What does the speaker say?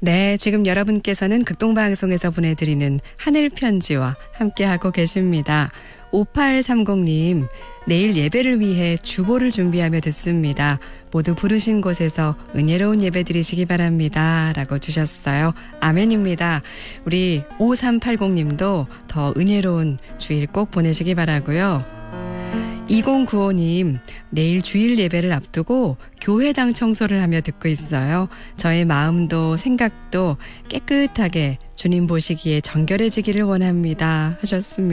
네, 지금 여러분께서는 극동방송에서 보내드리는 하늘편지와 함께하고 계십니다. 5830님, 내일 예배를 위해 주보를 준비하며 듣습니다. 모두 부르신 곳에서 은혜로운 예배 드리시기 바랍니다. 라고 주셨어요. 아멘입니다. 우리 5380님도 더 은혜로운 주일 꼭 보내시기 바라고요. 2095님, 내일 주일 예배를 앞두고 교회당 청소를 하며 듣고 있어요. 저의 마음도 생각도 깨끗하게 주님 보시기에 정결해지기를 원합니다. 하셨습니다.